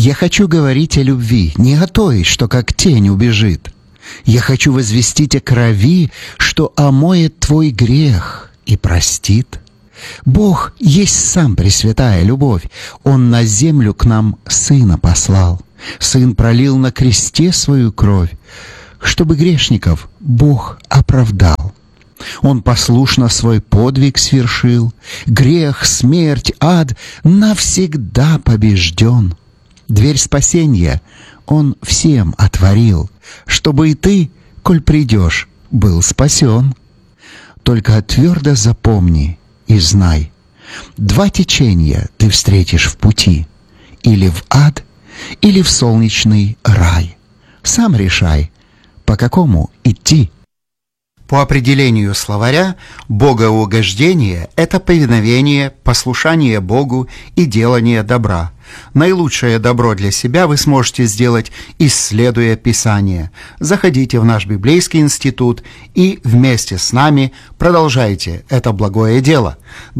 Я хочу говорить о любви, не о той, что как тень убежит. Я хочу возвестить о крови, что омоет твой грех и простит. Бог есть сам пресвятая любовь. Он на землю к нам Сына послал. Сын пролил на кресте свою кровь, чтобы грешников Бог оправдал. Он послушно свой подвиг свершил. Грех, смерть, ад навсегда побежден. Дверь спасения Он всем отворил, чтобы и ты, коль придешь, был спасен. Только твердо запомни и знай, два течения ты встретишь в пути: или в ад, или в солнечный рай. Сам решай, по какому идти. По определению словаря, богоугождение – это повиновение, послушание Богу и делание добра. Наилучшее добро для себя вы сможете сделать, исследуя Писание. Заходите в наш библейский институт и вместе с нами продолжайте это благое дело.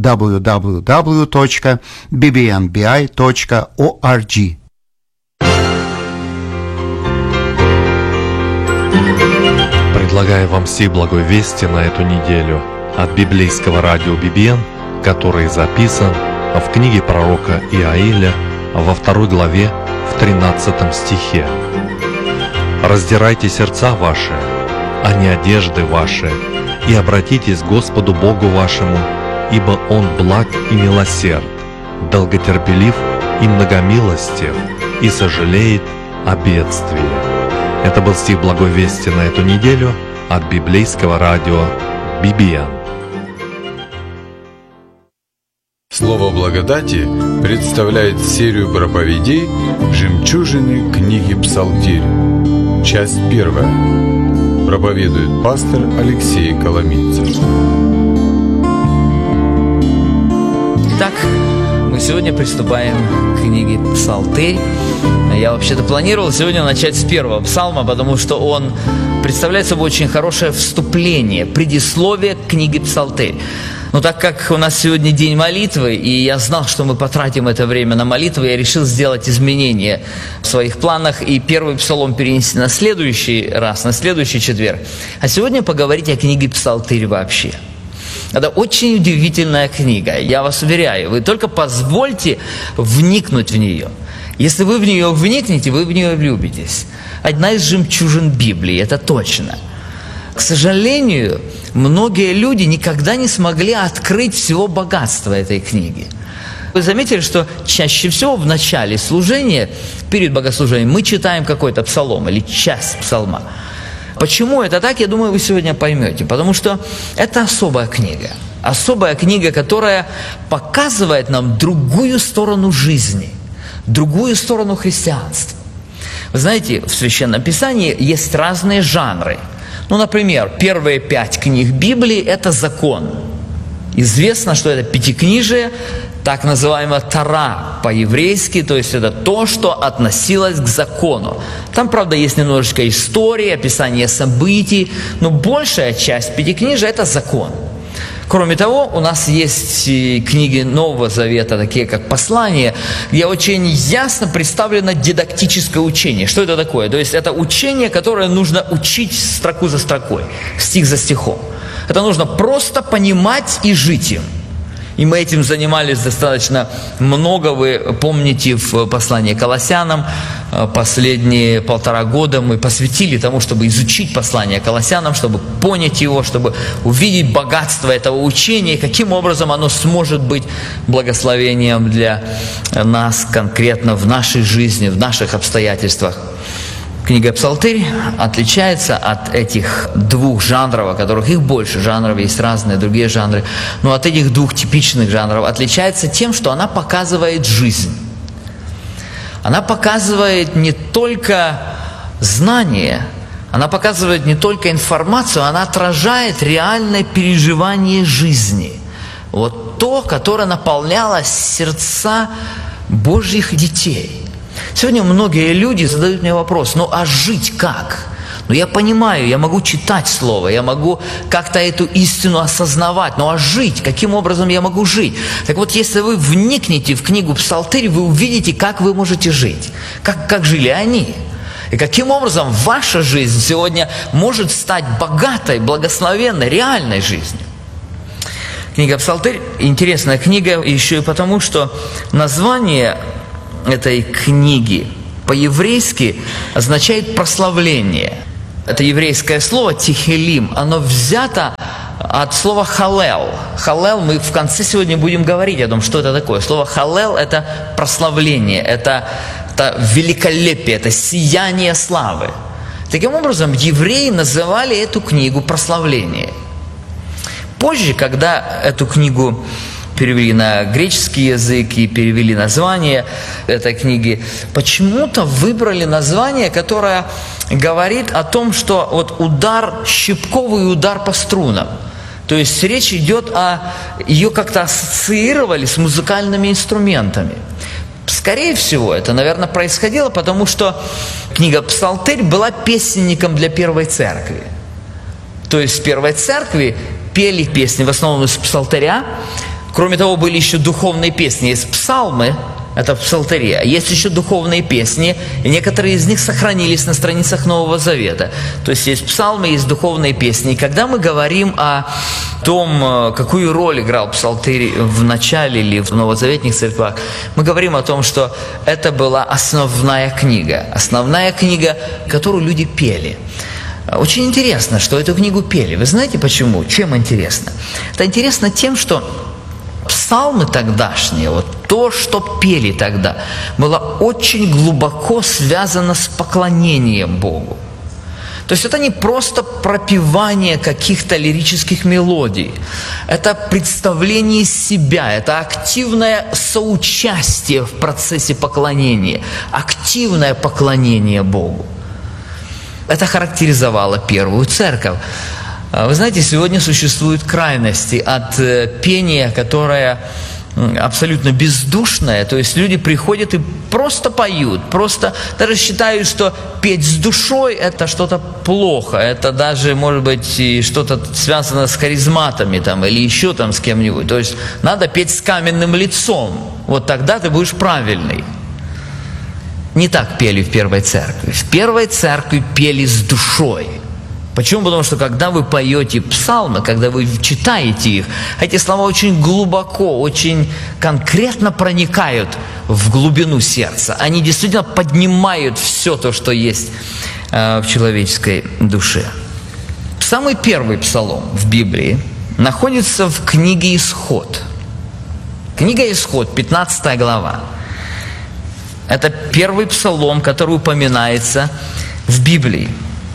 www.bbnbi.org. Предлагаю вам все благой вести на эту неделю от библейского радио BBN, который записан в книге пророка Иаиля во 2 главе в 13 стихе. «Раздирайте сердца ваши, а не одежды ваши, и обратитесь к Господу Богу вашему, ибо Он благ и милосерд, долготерпелив и многомилостив, и сожалеет о бедствии». Это был стих благой вести на эту неделю от библейского радио BBN. Слово благодати представляет серию проповедей «Жемчужины книги Псалтирь». Часть 1. Проповедует пастор Алексей Коломийцев. Итак, мы сегодня приступаем к книге Псалтырь. Я вообще-то планировал сегодня начать с 1 псалма, потому что он представляет собой очень хорошее вступление, предисловие к книге Псалтырь. Но так как у нас сегодня день молитвы, и я знал, что мы потратим это время на молитву, я решил сделать изменения в своих планах и 1 псалом перенести на следующий раз, на следующий четверг. А сегодня поговорить о книге Псалтырь вообще. Это очень удивительная книга, я вас уверяю. Вы только позвольте вникнуть в нее. Если вы в нее вникнете, вы в нее влюбитесь. Одна из жемчужин Библии, это точно. К сожалению, многие люди никогда не смогли открыть всего богатства этой книги. Вы заметили, что чаще всего в начале служения, перед богослужением, мы читаем какой-то псалом или часть псалма. Почему это так, я думаю, вы сегодня поймете. Потому что это особая книга. Особая книга, которая показывает нам другую сторону жизни, другую сторону христианства. Вы знаете, в Священном Писании есть разные жанры. Ну, например, первые 5 книг Библии – это закон. Известно, что это пятикнижие, так называемая Тора по-еврейски, то есть это то, что относилось к закону. Там, правда, есть немножечко истории, описание событий, но большая часть пятикнижия – это закон. Кроме того, у нас есть книги Нового Завета, такие как послания, где очень ясно представлено дидактическое учение. Что это такое? То есть это учение, которое нужно учить строку за строкой, стих за стихом. Это нужно просто понимать и жить им. И мы этим занимались достаточно много. Вы помните, в послании к Колоссянам последние 1,5 года мы посвятили тому, чтобы изучить послание к Колоссянам, чтобы понять его, чтобы увидеть богатство этого учения, и каким образом оно сможет быть благословением для нас конкретно в нашей жизни, в наших обстоятельствах. Книга Псалтырь отличается от этих 2 жанров, о которых их больше жанров, есть разные другие жанры, но от этих 2 типичных жанров отличается тем, что она показывает жизнь. Она показывает не только знание, она показывает не только информацию, она отражает реальное переживание жизни. Вот то, которое наполняло сердца Божьих детей. Сегодня многие люди задают мне вопрос: ну а жить как? Но я понимаю, я могу читать Слово, я могу как-то эту истину осознавать. Ну а жить? Каким образом я могу жить? Так вот, если вы вникнете в книгу Псалтырь, вы увидите, как вы можете жить. Как жили они. И каким образом ваша жизнь сегодня может стать богатой, благословенной, реальной жизнью. Книга Псалтырь – интересная книга еще и потому, что название этой книги по-еврейски означает «прославление». Это еврейское слово «тихелим», оно взято от слова «халел». «Халел» мы в конце сегодня будем говорить о том, что это такое. Слово «халел» – это прославление, это великолепие, это сияние славы. Таким образом, евреи называли эту книгу «прославление». Позже, когда эту книгу перевели на греческий язык и перевели название этой книги, почему-то выбрали название, которое говорит о том, что вот удар щипковый, удар по струнам. То есть речь идет ее как-то ассоциировали с музыкальными инструментами. Скорее всего, это, наверное, происходило, потому что книга Псалтырь была песенником для первой церкви. То есть в первой церкви пели песни в основном из псалтыря. Кроме того, были еще духовные песни. Есть псалмы, это в псалтыре, а есть еще духовные песни, и некоторые из них сохранились на страницах Нового Завета. То есть есть псалмы, есть духовные песни. И когда мы говорим о том, какую роль играл псалтырь в начале или в новозаветных церквах, мы говорим о том, что это была основная книга, которую люди пели. Очень интересно, что эту книгу пели. Вы знаете почему? Чем интересно? Это интересно тем, что псалмы тогдашние, вот то, что пели тогда, было очень глубоко связано с поклонением Богу. То есть это не просто пропевание каких-то лирических мелодий, это представление себя, это активное соучастие в процессе поклонения, активное поклонение Богу. Это характеризовало первую церковь. Вы знаете, сегодня существуют крайности от пения, которое абсолютно бездушное, то есть люди приходят и просто поют, просто даже считают, что петь с душой – это что-то плохо, это даже, может быть, и что-то связано с харизматами там, или еще там с кем-нибудь, то есть надо петь с каменным лицом, вот тогда ты будешь правильный. Не так пели в первой церкви. В первой церкви пели с душой. Почему? Потому что когда вы поете псалмы, когда вы читаете их, эти слова очень глубоко, очень конкретно проникают в глубину сердца. Они действительно поднимают все то, что есть в человеческой душе. Самый первый псалом в Библии находится в книге «Исход». Книга «Исход», 15 глава. Это первый псалом, который упоминается в Библии.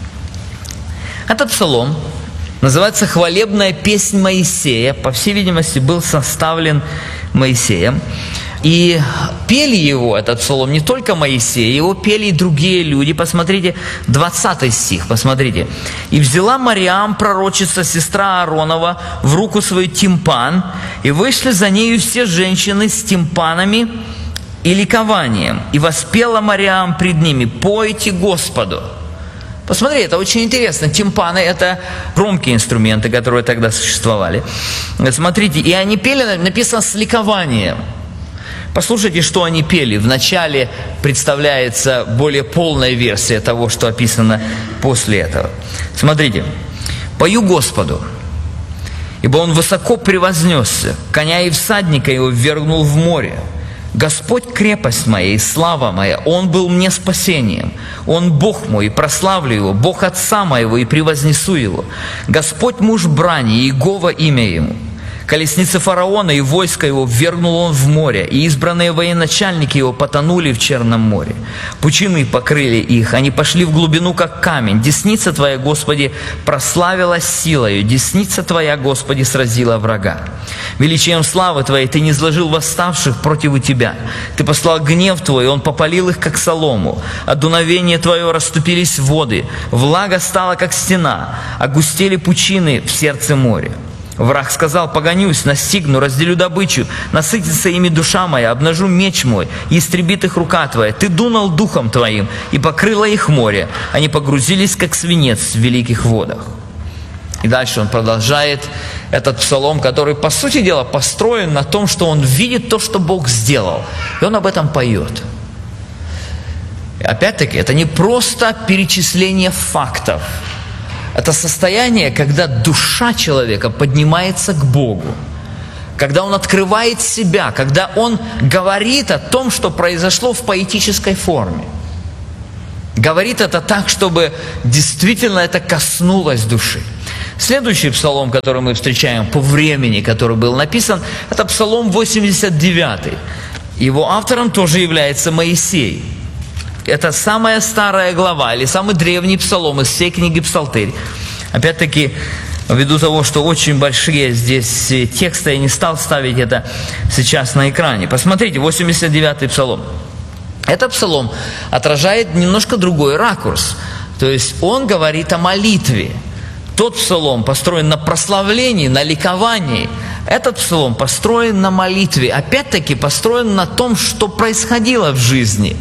Этот псалом называется «Хвалебная песнь Моисея». По всей видимости, был составлен Моисеем. И пели его, этот псалом, не только Моисей, его пели и другие люди. Посмотрите, 20 стих, посмотрите. «И взяла Мариам, пророчица, сестра Ааронова, в руку свою тимпан, и вышли за нею все женщины с тимпанами и ликованием. И воспела Мариам пред ними: пойте Господу». Посмотри, это очень интересно. Тимпаны – это громкие инструменты, которые тогда существовали. Смотрите, и они пели, написано, с ликованием. Послушайте, что они пели. Вначале представляется более полная версия того, что описано после этого. Смотрите. «Пою Господу, ибо Он высоко превознесся, коня и всадника его ввергнул в море. Господь крепость моя и слава моя, Он был мне спасением. Он Бог мой, и прославлю Его, Бог Отца моего, и превознесу Его. Господь муж брани, и Иегова имя Ему. Колесницы фараона и войско его ввергнул он в море, и избранные военачальники его потонули в Черном море. Пучины покрыли их, они пошли в глубину, как камень. Десница Твоя, Господи, прославилась силою, десница Твоя, Господи, сразила врага. Величием славы Твоей Ты низложил восставших против Тебя. Ты послал гнев Твой, и Он попалил их, как солому. От дуновения Твоего расступились воды, влага стала, как стена, огустели пучины в сердце моря. Враг сказал: погонюсь, настигну, разделю добычу, насытится ими душа моя, обнажу меч мой, и истребит их рука твоя. Ты дунул духом твоим, и покрыло их море. Они погрузились, как свинец в великих водах. И дальше он продолжает этот псалом, который, по сути дела, построен на том, что он видит то, что Бог сделал. И он об этом поет. И опять-таки, это не просто перечисление фактов. Это состояние, когда душа человека поднимается к Богу. Когда он открывает себя, когда он говорит о том, что произошло в поэтической форме. Говорит это так, чтобы действительно это коснулось души. Следующий псалом, который мы встречаем по времени, который был написан, это псалом 89. Его автором тоже является Моисей. Это самая старая глава, или самый древний псалом из всей книги Псалтырь. Опять-таки, ввиду того, что очень большие здесь тексты, я не стал ставить это сейчас на экране. Посмотрите, 89-й псалом. Этот псалом отражает немножко другой ракурс. То есть он говорит о молитве. Тот псалом построен на прославлении, на ликовании. Этот псалом построен на молитве. Опять-таки построен на том, что происходило в жизни.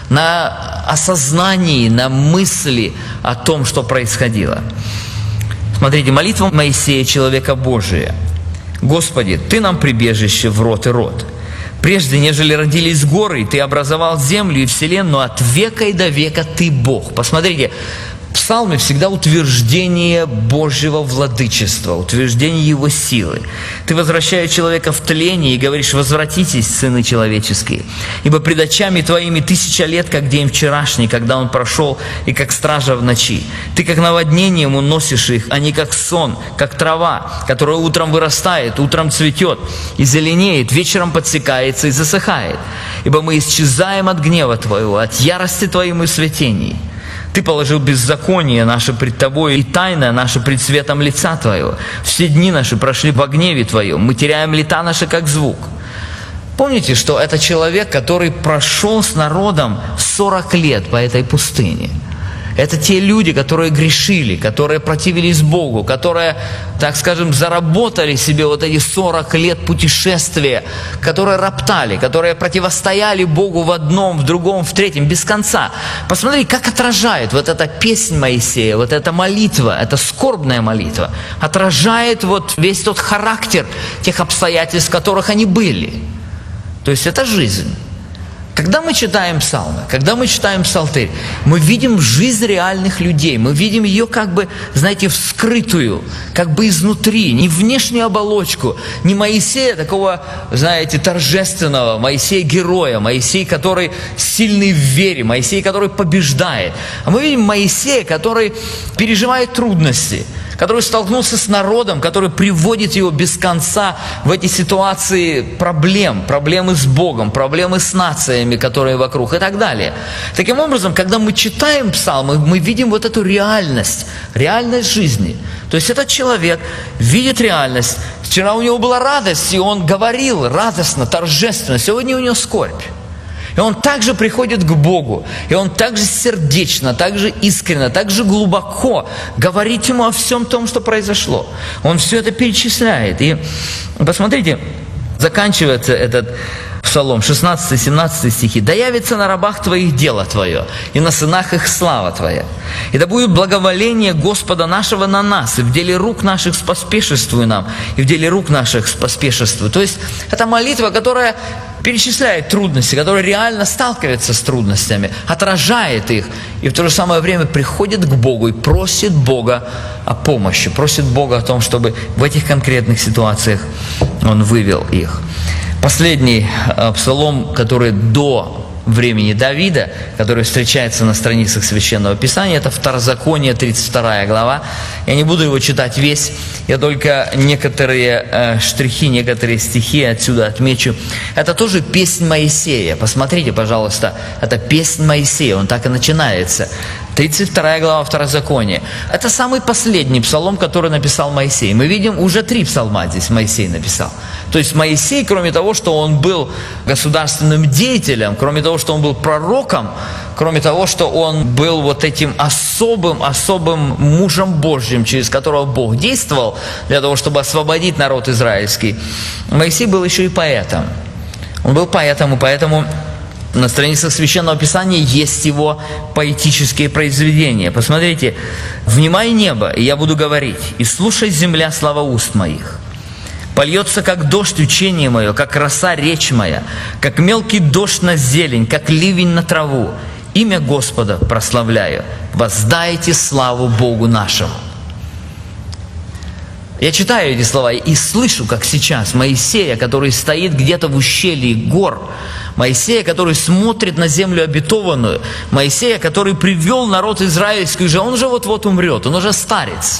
На осознании, на мысли о том, что происходило. Смотрите, молитва Моисея, человека Божия. «Господи, Ты нам прибежище в род и род. Прежде, нежели родились горы, Ты образовал землю и вселенную, от века и до века Ты Бог». Посмотрите, в псалме всегда утверждение Божьего владычества, утверждение Его силы. Ты возвращаешь человека в тление и говоришь: возвратитесь, сыны человеческие. Ибо пред очами Твоими 1000 лет, как день вчерашний, когда он прошел, и как стража в ночи. Ты как наводнением уносишь их, а не как сон, как трава, которая утром вырастает, утром цветет и зеленеет, вечером подсекается и засыхает. Ибо мы исчезаем от гнева Твоего, от ярости Твоей мы в смятении. Ты положил беззаконие наше пред Тобой, и тайное наше пред светом лица Твоего. Все дни наши прошли во гневе Твоем, мы теряем лета наши, как звук. Помните, что это человек, который прошел с народом 40 лет по этой пустыне. Это те люди, которые грешили, которые противились Богу, которые, так скажем, заработали себе вот эти 40 лет путешествия, которые роптали, которые противостояли Богу в одном, в другом, в третьем, без конца. Посмотри, как отражает вот эта песнь Моисея, вот эта молитва, эта скорбная молитва, отражает вот весь тот характер тех обстоятельств, в которых они были. То есть это жизнь. Когда мы читаем псалмы, когда мы читаем псалтырь, мы видим жизнь реальных людей, мы видим ее как бы, знаете, вскрытую, как бы изнутри, не внешнюю оболочку, не Моисея такого, знаете, торжественного, Моисея героя, Моисей, который сильный в вере, Моисей, который побеждает. А мы видим Моисея, который переживает трудности, который столкнулся с народом, который приводит его без конца в эти ситуации проблемы с Богом, проблемы с нациями, которые вокруг и так далее. Таким образом, когда мы читаем псалмы, мы видим вот эту реальность жизни. То есть этот человек видит реальность. Вчера у него была радость, и он говорил радостно, торжественно. Сегодня у него скорбь. И он также приходит к Богу, и он также сердечно, также искренне, также глубоко говорит ему о всем том, что произошло. Он все это перечисляет. И посмотрите, заканчивается этот псалом, 16-17 стихи. «Да явится на рабах Твоих дело Твое, и на сынах их слава Твоя. И да будет благоволение Господа нашего на нас, и в деле рук наших споспешествуй нам, и в деле рук наших споспешествуй». То есть это молитва, которая перечисляет трудности, которая реально сталкивается с трудностями, отражает их, и в то же самое время приходит к Богу и просит Бога о помощи, просит Бога о том, чтобы в этих конкретных ситуациях Он вывел их. Последний псалом, который до времени Давида, который встречается на страницах Священного Писания, это Второзаконие, 32 глава. Я не буду его читать весь, я только некоторые штрихи, некоторые стихи отсюда отмечу. Это тоже песнь Моисея. Посмотрите, пожалуйста, это песнь Моисея, он так и начинается. 32 глава Второзакония. Это самый последний псалом, который написал Моисей. Мы видим, уже 3 псалма здесь Моисей написал. То есть Моисей, кроме того, что он был государственным деятелем, кроме того, что он был пророком, кроме того, что он был вот этим особым мужем Божьим, через которого Бог действовал для того, чтобы освободить народ израильский, Моисей был еще и поэтом. Он был поэтом, и поэтому на страницах Священного Писания есть его поэтические произведения. Посмотрите: «Внимай небо, и я буду говорить, и слушай, земля, слова уст моих. Польется, как дождь, учение мое, как роса речь моя, как мелкий дождь на зелень, как ливень на траву. Имя Господа прославляю. Воздайте славу Богу нашему». Я читаю эти слова и слышу, как сейчас Моисея, который стоит где-то в ущелье гор, Моисея, который смотрит на землю обетованную, Моисея, который привел народ израильский, он уже вот-вот умрет, он уже старец,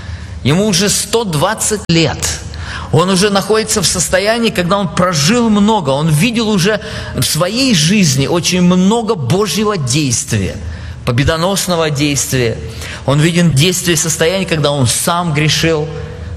ему уже 120 лет. Он уже находится в состоянии, когда он прожил много, он видел уже в своей жизни очень много Божьего действия, победоносного действия. Он видел действие состояния, когда он сам грешил,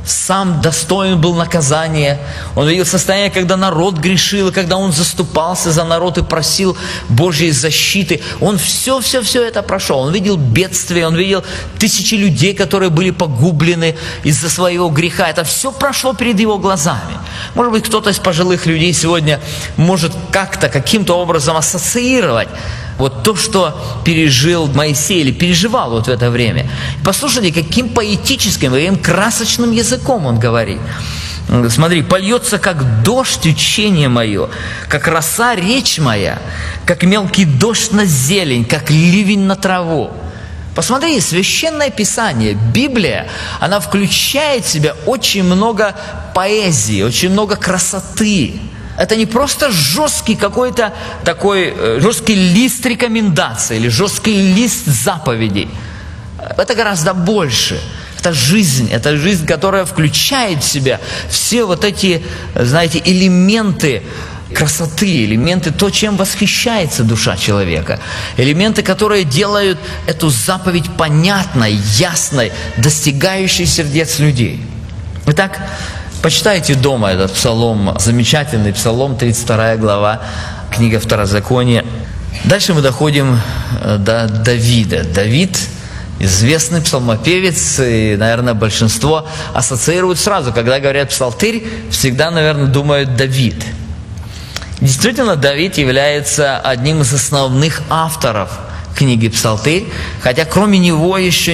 сам достоин был наказания. Он видел состояние, когда народ грешил, и когда он заступался за народ и просил Божьей защиты. Он все это прошел. Он видел бедствия, он видел тысячи людей, которые были погублены из-за своего греха. Это все прошло перед его глазами. Может быть, кто-то из пожилых людей сегодня может каким-то образом ассоциировать вот то, что пережил Моисей или переживал вот в это время. Послушайте, каким поэтическим, каким красочным языком он говорит. Смотри: «Польется, как дождь, учение мое, как роса речь моя, как мелкий дождь на зелень, как ливень на траву». Посмотри, Священное Писание, Библия, она включает в себя очень много поэзии, очень много красоты. Это не просто жесткий какой-то такой, жесткий лист рекомендаций или жесткий лист заповедей. Это гораздо больше. Это жизнь, которая включает в себя все вот эти, знаете, элементы красоты, элементы, то, чем восхищается душа человека. Элементы, которые делают эту заповедь понятной, ясной, достигающей сердец людей. Итак, почитайте дома этот псалом, замечательный псалом, 32 глава, книга Второзакония. Дальше мы доходим до Давида. Давид – известный псалмопевец, и, наверное, большинство ассоциируют сразу, когда говорят «псалтырь», всегда, наверное, думают «Давид». Действительно, Давид является одним из основных авторов книги «Псалтырь», хотя кроме него еще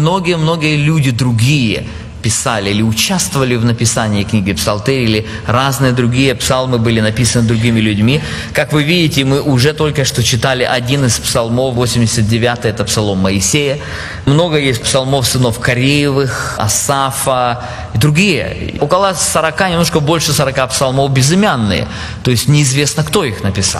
многие люди другие писали или участвовали в написании книги «Псалтырь», или разные другие псалмы были написаны другими людьми. Как вы видите, мы уже только что читали один из псалмов, 89-й, это псалом Моисея. Много есть псалмов сынов Кореевых, Асафа и другие. Около 40, немножко больше 40 псалмов безымянные, то есть неизвестно, кто их написал.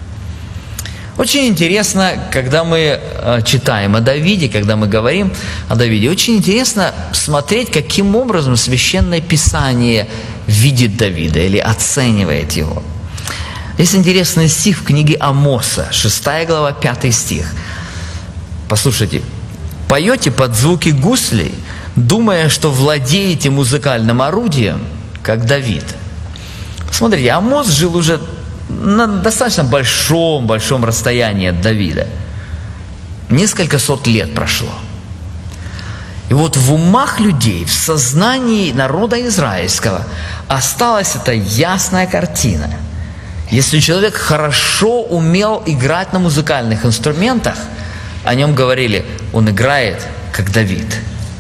Очень интересно, когда мы читаем о Давиде, когда мы говорим о Давиде, очень интересно смотреть, каким образом Священное Писание видит Давида или оценивает его. Есть интересный стих в книге Амоса, 6 глава, 5 стих. Послушайте: «Поете под звуки гуслей, думая, что владеете музыкальным орудием, как Давид». Смотрите, Амос жил уже на достаточно большом расстоянии от Давида. Несколько сот лет прошло. И вот в умах людей, в сознании народа израильского осталась эта ясная картина. Если человек хорошо умел играть на музыкальных инструментах, о нем говорили: он играет как Давид.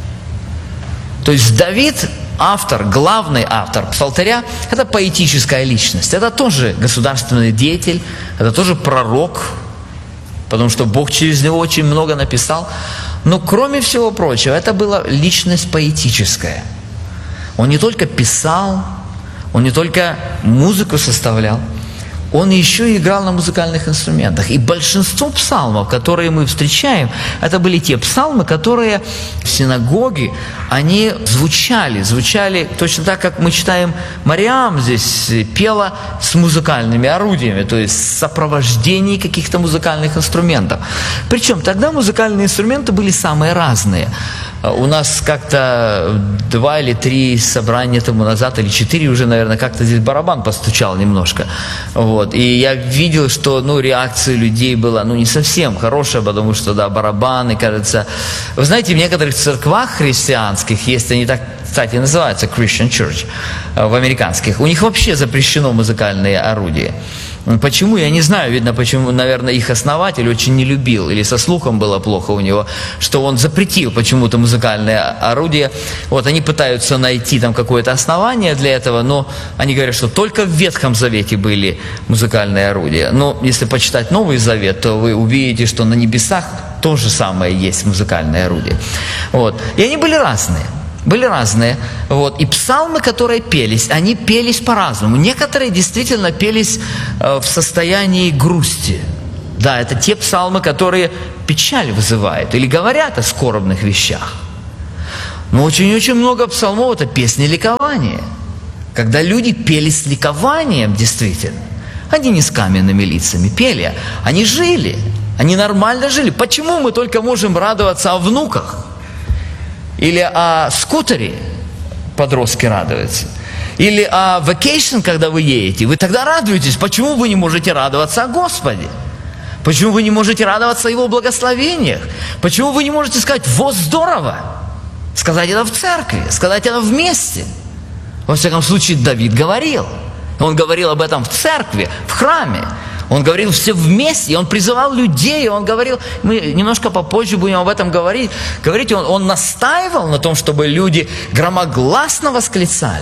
То есть Давид, автор, главный автор псалтыря, это поэтическая личность. Это тоже государственный деятель, это тоже пророк, потому что Бог через него очень много написал. Но кроме всего прочего, это была личность поэтическая. Он не только писал, он не только музыку составлял, он еще и играл на музыкальных инструментах. И большинство псалмов, которые мы встречаем, это были те псалмы, которые в синагоге, они звучали точно так, как мы читаем, Мариам здесь пела с музыкальными орудиями, то есть в сопровождении каких-то музыкальных инструментов. Причем тогда музыкальные инструменты были самые разные. У нас как-то 2 или 3 собрания тому назад, или 4 уже, наверное, как-то здесь барабан постучал немножко. Вот. И я видел, что реакция людей была не совсем хорошая, потому что, да, барабаны, кажется... Вы знаете, в некоторых церквах христианских есть, они так, кстати, называются Christian Church, в американских, у них вообще запрещено музыкальные орудия. Почему? Я не знаю, видно, почему, наверное, их основатель очень не любил, или со слухом было плохо у него, что он запретил почему-то музыкальные орудия. Вот, они пытаются найти там какое-то основание для этого, но они говорят, что только в Ветхом Завете были музыкальные орудия. Но если почитать Новый Завет, то вы увидите, что на небесах то же самое есть музыкальные орудия. Вот. И они были разные. Вот. И псалмы, которые пелись, они пелись по-разному. Некоторые действительно пелись в состоянии грусти. Да, это те псалмы, которые печаль вызывают или говорят о скорбных вещах. Но очень-очень много псалмов – это песни ликования. Когда люди пели с ликованием, действительно, они не с каменными лицами пели, они жили, они нормально жили. Почему мы только можем радоваться о внуках? Или о скутере подростки радуются. Или о vacation, когда вы едете. Вы тогда радуетесь. Почему вы не можете радоваться о Господе? Почему вы не можете радоваться о Его благословениях? Почему вы не можете сказать «вот здорово»? Сказать это в церкви, сказать это вместе. Во всяком случае, Давид говорил. Он говорил об этом в церкви, в храме. Он говорил все вместе, и он призывал людей, он говорил, мы немножко попозже будем об этом говорить. Он настаивал на том, чтобы люди громогласно восклицали.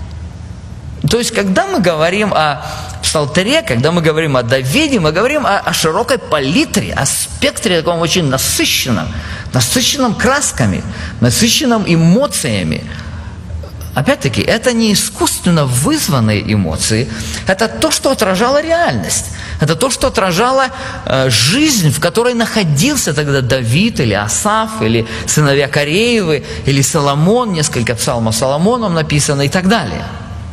То есть, когда мы говорим о псалтыре, когда мы говорим о Давиде, мы говорим о широкой палитре, о спектре таком очень насыщенном красками, насыщенном эмоциями. Опять-таки, это не искусственно вызванные эмоции, это то, что отражало реальность. Это то, что отражало жизнь, в которой находился тогда Давид, или Асаф, или сыновья Кореевы, или Соломон, несколько псалмов Соломоном написано и так далее.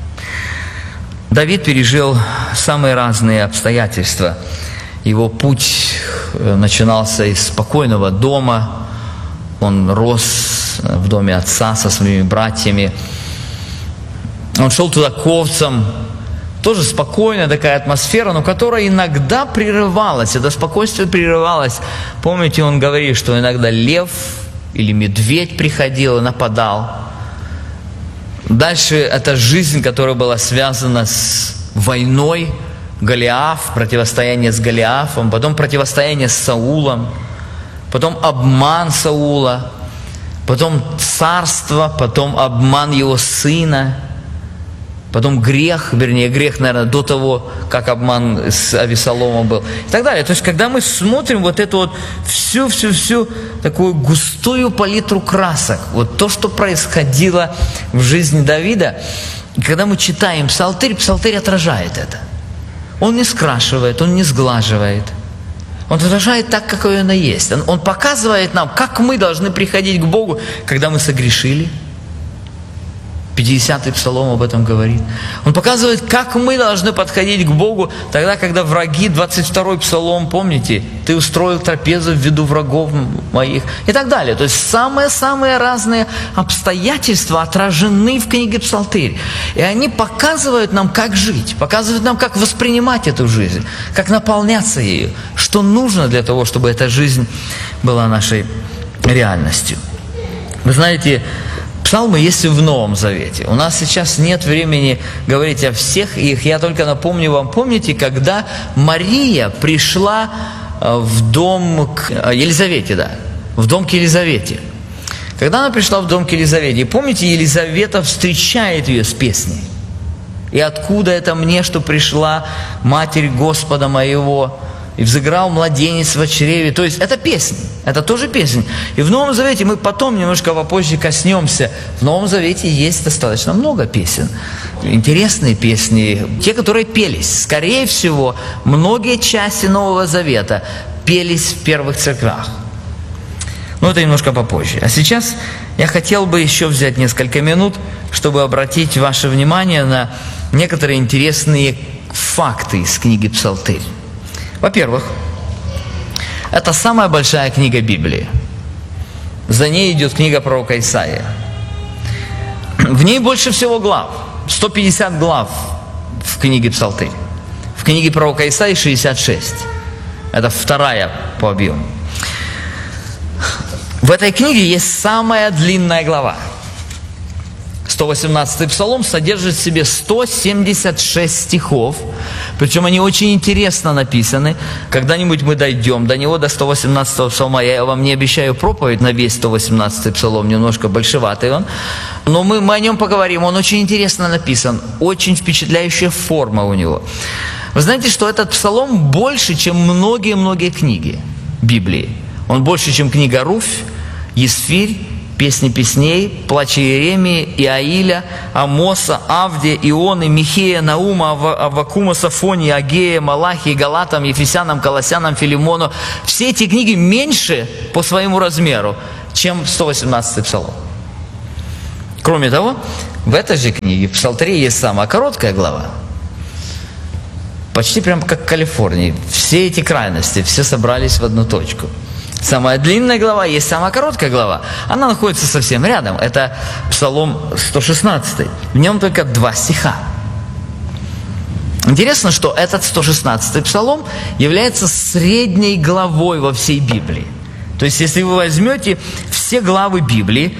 Давид пережил самые разные обстоятельства. Его путь начинался из спокойного дома. Он рос в доме отца со своими братьями. Он шел туда к овцам. Тоже спокойная такая атмосфера, но которая иногда прерывалась. Это спокойствие прерывалось. Помните, он говорит, что иногда лев или медведь приходил и нападал. Дальше это жизнь, которая была связана с войной, Голиаф, противостояние с Голиафом, потом противостояние с Саулом, потом обман Саула, потом царство, потом обман его сына, потом грех, наверное, до того, как обман с Авесоломом был, и так далее. То есть, когда мы смотрим вот эту вот всю такую густую палитру красок, вот то, что происходило в жизни Давида, и когда мы читаем псалтырь отражает это. Он не скрашивает, он не сглаживает. Он отражает так, какое оно есть. Он показывает нам, как мы должны приходить к Богу, когда мы согрешили. 50-й псалом об этом говорит. Он показывает, как мы должны подходить к Богу тогда, когда враги, 22-й псалом, помните, ты устроил трапезу в виду врагов моих и так далее. То есть самые разные обстоятельства отражены в книге Псалтырь. И они показывают нам, как жить, показывают нам, как воспринимать эту жизнь, как наполняться ею, что нужно для того, чтобы эта жизнь была нашей реальностью. Вы знаете, псалмы есть и в Новом Завете. У нас сейчас нет времени говорить о всех их. Я только напомню вам, помните, когда Мария пришла в дом к Елизавете, в дом к Елизавете. Когда она пришла в дом к Елизавете, помните, Елизавета встречает ее с песней. «И откуда это мне, что пришла Матерь Господа моего, и взыграл младенец в чреве». То есть это песня, это тоже песня. И в Новом Завете, мы потом немножко попозже коснемся, в Новом Завете есть достаточно много песен. Интересные песни, те, которые пелись. Скорее всего, многие части Нового Завета пелись в первых церквях. Но это немножко попозже. А сейчас я хотел бы еще взять несколько минут, чтобы обратить ваше внимание на некоторые интересные факты из книги Псалтырь. Во-первых, это самая большая книга Библии. За ней идет книга пророка Исаии. В ней больше всего глав. 150 глав в книге Псалтырь. В книге пророка Исаии 66. Это вторая по объему. В этой книге есть самая длинная глава. 118-й псалом содержит в себе 176 стихов, причем они очень интересно написаны. Когда-нибудь мы дойдем до него, до 118-го псалма. Я вам не обещаю проповедь на весь 118-й псалом, немножко большеватый он. Но мы о нем поговорим. Он очень интересно написан, очень впечатляющая форма у него. Вы знаете, что этот псалом больше, чем многие-многие книги Библии. Он больше, чем книга Руфь, Есфирь, Песни песней, Плача Иеремии, Иаиля, Амоса, Авдия, Ионы, Михея, Наума, Аввакума, Сафонии, Агея, Малахии, Галатам, Ефесянам, Колоссянам, Филимону. Все эти книги меньше по своему размеру, чем 118-й псалом. Кроме того, в этой же книге, в Псалтыре, есть самая короткая глава. Почти прям как в Калифорнии. Все эти крайности, все собрались в одну точку. Самая длинная глава, есть самая короткая глава. Она находится совсем рядом. Это Псалом 116. В нем только 2 стиха. Интересно, что этот 116-й Псалом является средней главой во всей Библии. То есть, если вы возьмете все главы Библии,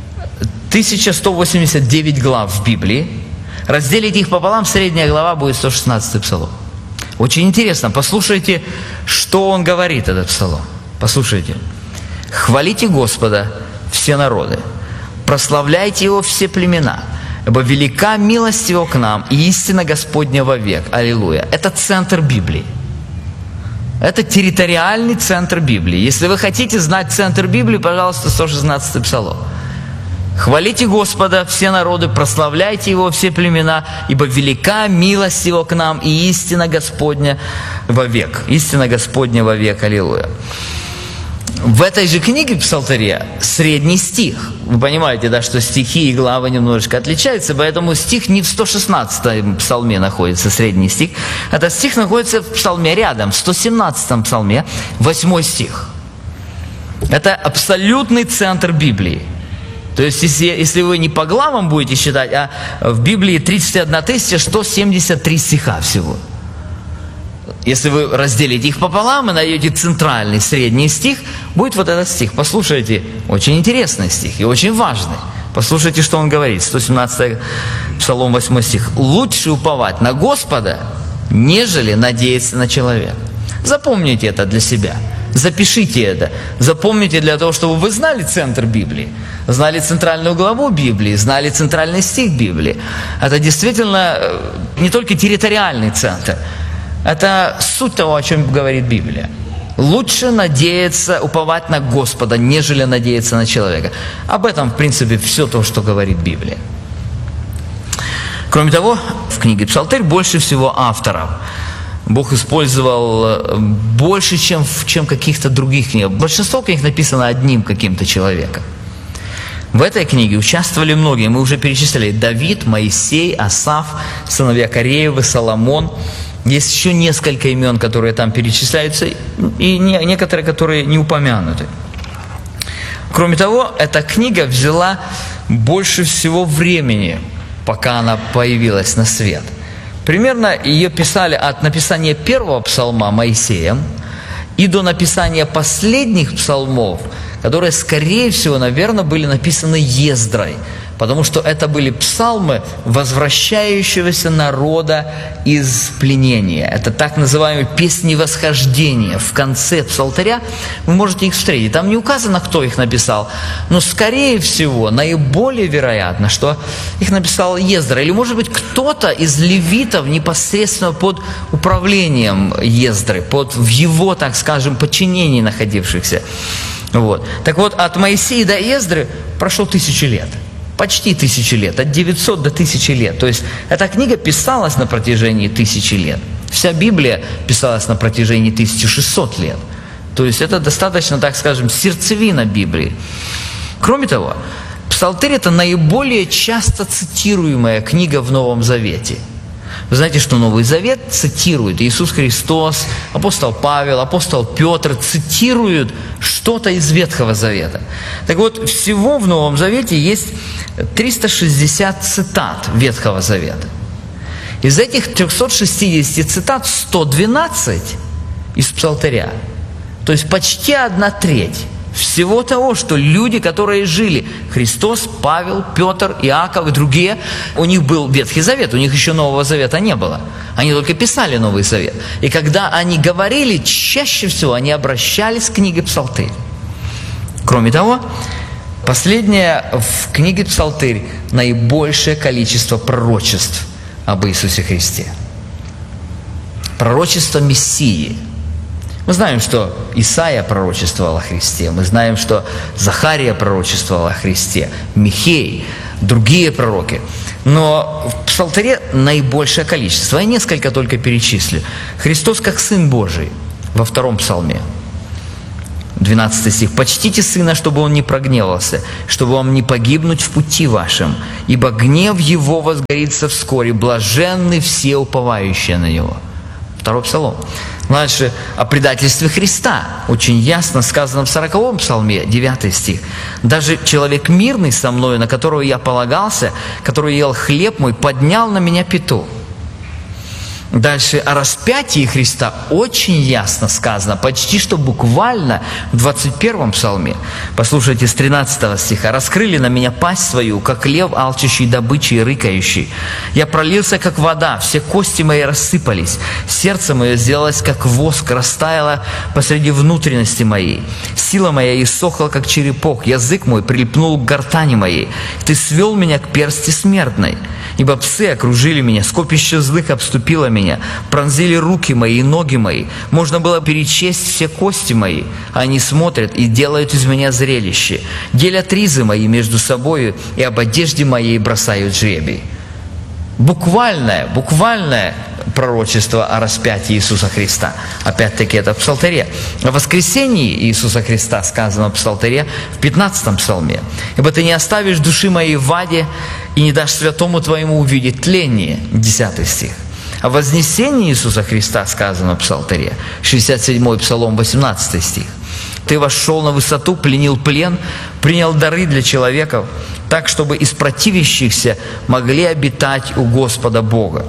1189 глав в Библии, разделите их пополам, средняя глава будет 116-й Псалом. Очень интересно. Послушайте, что он говорит, этот Псалом. Послушайте. «Хвалите Господа, все народы, прославляйте Его все племена, ибо велика милость Его к нам, и истина Господня вовек». Аллилуйя. Это центр Библии. Это территориальный центр Библии. Если вы хотите знать центр Библии, пожалуйста, 116-й Псалом. «Хвалите Господа, все народы, прославляйте Его, все племена, ибо велика милость Его к нам, и истина Господня вовек». Истина Господня вовек. Аллилуйя. В этой же книге Псалтыря средний стих. Вы понимаете, да, что стихи и главы немножечко отличаются, поэтому стих не в 116-м псалме находится, средний стих. Этот стих находится в псалме рядом, в 117-м псалме, 8 стих. Это абсолютный центр Библии. То есть, если вы не по главам будете считать, а в Библии 31 173 стиха всего. Если вы разделите их пополам и найдете центральный, средний стих, будет вот этот стих. Послушайте, очень интересный стих и очень важный. Послушайте, что он говорит. 117 Псалом 8 стих. «Лучше уповать на Господа, нежели надеяться на человека». Запомните это для себя. Запишите это. Запомните для того, чтобы вы знали центр Библии, знали центральную главу Библии, знали центральный стих Библии. Это действительно не только территориальный центр. Это суть того, о чем говорит Библия. Лучше надеяться, уповать на Господа, нежели надеяться на человека. Об этом, в принципе, все то, что говорит Библия. Кроме того, в книге Псалтырь больше всего авторов. Бог использовал больше, чем в каких-то других книгах. Большинство книг написано одним каким-то человеком. В этой книге участвовали многие. Мы уже перечисляли: Давид, Моисей, Асаф, сыновья Кореевы, Соломон. Есть еще несколько имен, которые там перечисляются, и некоторые, которые не упомянуты. Кроме того, эта книга взяла больше всего времени, пока она появилась на свет. Примерно ее писали от написания первого псалма Моисеем и до написания последних псалмов, которые, скорее всего, наверное, были написаны Ездрой, потому что это были псалмы возвращающегося народа из пленения. Это так называемые песни восхождения. В конце Псалтыря вы можете их встретить. Там не указано, кто их написал, но, скорее всего, наиболее вероятно, что их написал Ездра. Или, может быть, кто-то из левитов непосредственно под управлением Ездры, в его, так скажем, подчинении находившихся. Вот. Так вот, от Моисея до Ездры прошло 1000 лет. Почти 1000 лет, от 900 до 1000 лет. То есть эта книга писалась на протяжении 1000 лет. Вся Библия писалась на протяжении 1600 лет. То есть это достаточно, так скажем, сердцевина Библии. Кроме того, Псалтырь – это наиболее часто цитируемая книга в Новом Завете. Вы знаете, что Новый Завет цитирует Иисус Христос, апостол Павел, апостол Петр цитируют что-то из Ветхого Завета. Так вот, всего в Новом Завете есть 360 цитат Ветхого Завета. Из этих 360 цитат 112 из Псалтыря. То есть почти 1/3 всего того, что люди, которые жили, Христос, Павел, Петр, Иаков и другие, у них был Ветхий Завет, у них еще Нового Завета не было. Они только писали Новый Завет. И когда они говорили, чаще всего они обращались к книге Псалтырь. Кроме того, последнее в книге Псалтырь наибольшее количество пророчеств об Иисусе Христе. Пророчество Мессии. Мы знаем, что Исаия пророчествовал о Христе, мы знаем, что Захария пророчествовал о Христе, Михей, другие пророки. Но в Псалтыре наибольшее количество. Я несколько только перечислю. Христос как Сын Божий во 2-м псалме. 12 стих. «Почтите Сына, чтобы Он не прогневался, чтобы вам не погибнуть в пути вашем, ибо гнев Его возгорится вскоре, блаженны все уповающие на Него». 2-й псалом. Дальше о предательстве Христа. Очень ясно сказано в 40-м псалме, 9 стих. «Даже человек мирный со мною, на которого я полагался, который ел хлеб мой, поднял на меня пяту». Дальше о распятии Христа очень ясно сказано, почти что буквально в 21-м псалме. Послушайте, с 13 стиха. «Раскрыли на меня пасть свою, как лев, алчущий добычи и рыкающий. Я пролился, как вода, все кости мои рассыпались, сердце мое сделалось, как воск, растаяло посреди внутренности моей. Сила моя иссохла, как черепок, язык мой прилипнул к гортани моей. Ты свел меня к персти смертной. Ибо псы окружили меня, скопище злых обступило меня, пронзили руки мои и ноги мои. Можно было перечесть все кости мои. Они смотрят и делают из меня зрелище. Делят ризы мои между собою, и об одежде моей бросают жребий». Буквальное пророчество о распятии Иисуса Христа. Опять-таки это в Псалтыре. О воскресении Иисуса Христа сказано в Псалтыре в 15-м псалме. «Ибо ты не оставишь души моей в аде, и не дашь святому твоему увидеть тление». 10 стих. О вознесении Иисуса Христа сказано в Псалтыре. 67-й псалом, 18 стих. «Ты вошел на высоту, пленил плен, принял дары для человеков, так, чтобы из противящихся могли обитать у Господа Бога».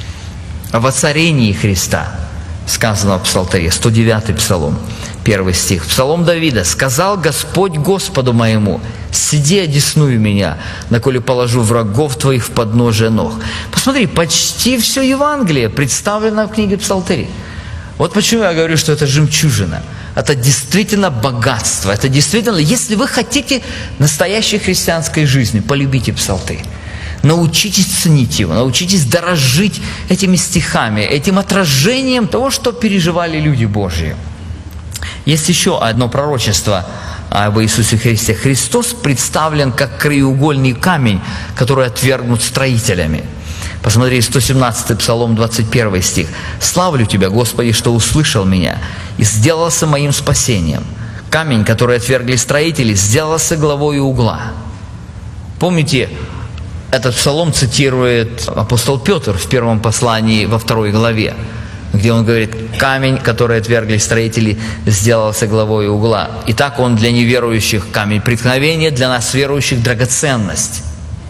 О воцарении Христа сказано в Псалтыре, 109-й псалом, 1 стих. Псалом Давида. «Сказал Господь Господу моему, сиди одесную меня, доколе положу врагов твоих в подножие ног». Посмотри, почти все Евангелие представлено в книге Псалтыри. Вот почему я говорю, что это жемчужина. Это действительно богатство. Это действительно, если вы хотите настоящей христианской жизни, полюбите Псалтырь. Научитесь ценить его, научитесь дорожить этими стихами, этим отражением того, что переживали люди Божьи. Есть еще одно пророчество об Иисусе Христе. Христос представлен как краеугольный камень, который отвергнут строителями. Посмотри, 117-й псалом, 21 стих. «Славлю Тебя, Господи, что услышал меня и сделался моим спасением. Камень, который отвергли строители, сделался главою угла». Помните, этот псалом цитирует апостол Петр в первом послании во 2 главе, где он говорит: «Камень, который отвергли строители, сделался главой угла». Итак, он для неверующих камень преткновения, для нас, верующих, драгоценность.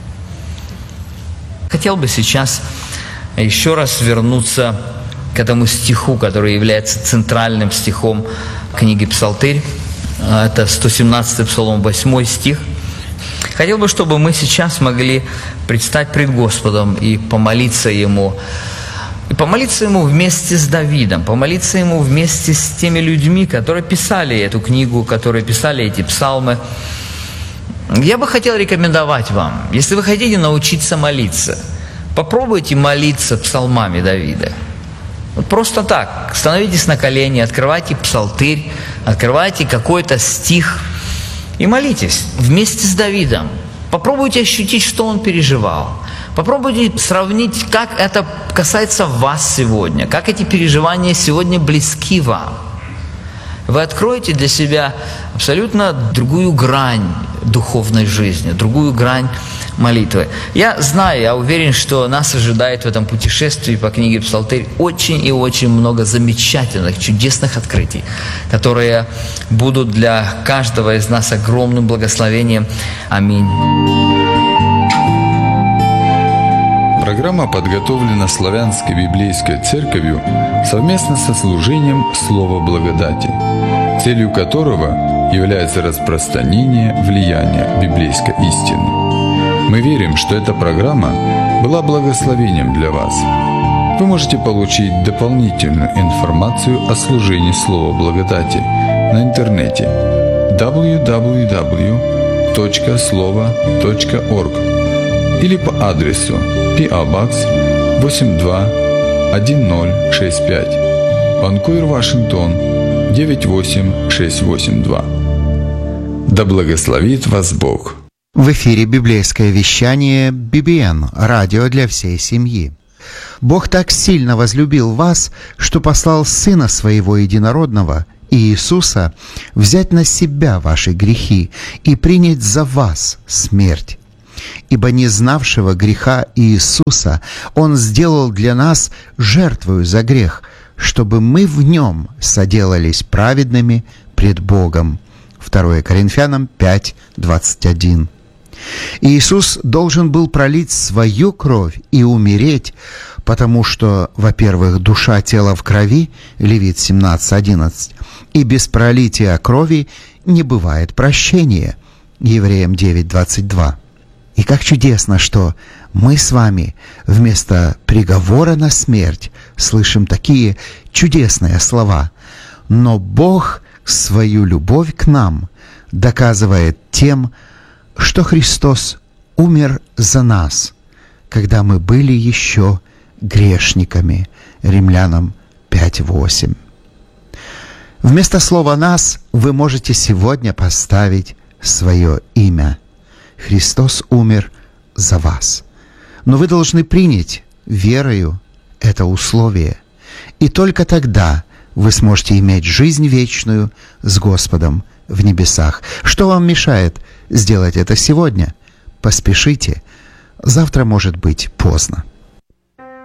Хотел бы сейчас еще раз вернуться к этому стиху, который является центральным стихом книги Псалтырь. Это 117-й псалом, 8 стих. Хотел бы, чтобы мы сейчас могли предстать пред Господом и помолиться Ему. И помолиться Ему вместе с Давидом, помолиться Ему вместе с теми людьми, которые писали эту книгу, которые писали эти псалмы. Я бы хотел рекомендовать вам, если вы хотите научиться молиться, попробуйте молиться псалмами Давида. Вот просто так, становитесь на колени, открывайте Псалтырь, открывайте какой-то стих и молитесь вместе с Давидом. Попробуйте ощутить, что он переживал. Попробуйте сравнить, как это касается вас сегодня, как эти переживания сегодня близки вам. вы откроете для себя абсолютно другую грань духовной жизни, другую грань молитвы. Я знаю, я уверен, что нас ожидает в этом путешествии по книге Псалтырь очень и очень много замечательных, чудесных открытий, которые будут для каждого из нас огромным благословением. Аминь. Программа подготовлена Славянской библейской церковью совместно со служением Слова Благодати, целью которого является распространение влияния библейской истины. Мы верим, что эта программа была благословением для вас. Вы можете получить дополнительную информацию о служении Слова Благодати на интернете www.slovo.org или по адресу P.O. Box 821065, Ванкувер, Вашингтон 98682. Да благословит вас Бог! В эфире библейское вещание BBN, радио для всей семьи. Бог так сильно возлюбил вас, что послал Сына Своего Единородного, Иисуса, взять на себя ваши грехи и принять за вас смерть. Ибо не знавшего греха Иисуса Он сделал для нас жертвою за грех, чтобы мы в Нем соделались праведными пред Богом. 2 Коринфянам 5:21. Иисус должен был пролить свою кровь и умереть, потому что, во-первых, душа тела в крови, Левит 17:11, и без пролития крови не бывает прощения, Евреям 9:22. И как чудесно, что мы с вами вместо приговора на смерть слышим такие чудесные слова. Но Бог свою любовь к нам доказывает тем, что Христос умер за нас, когда мы были еще грешниками. Римлянам 5:8. Вместо слова «нас» вы можете сегодня поставить свое имя. Христос умер за вас. Но вы должны принять верою это условие. И только тогда вы сможете иметь жизнь вечную с Господом в небесах. Что вам мешает сделать это сегодня? Поспешите. Завтра может быть поздно.